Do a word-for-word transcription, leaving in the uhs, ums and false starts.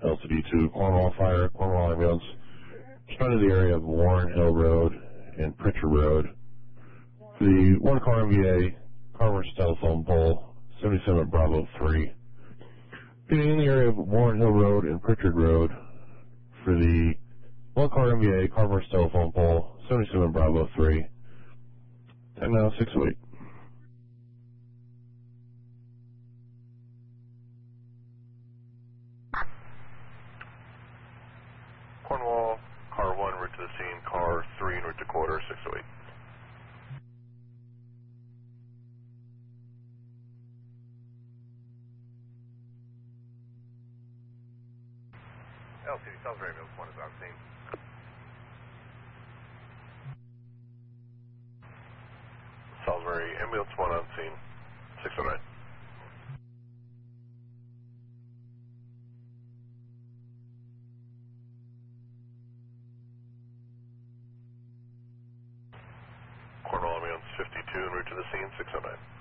L C D two, Cornwall Fire, Cornwall Ambulance. Respond to the area of Warren Hill Road and Pritchard Road. For the one car M V A, Carver's telephone pole, seventy-seven Bravo three. Getting in the area of Warren Hill Road and Pritchard Road. For the one car M V A, Carver's telephone pole, seventy-seven Bravo three. ten now, six oh eight. Cornwall, car one, route to the scene, car three, en route to quarter, six oh eight. L C D, Salisbury Ambulance one is on scene. Salisbury Ambulance one on scene, six oh nine. Cornwall Ambulance fifty-two, en route to the scene, six oh nine.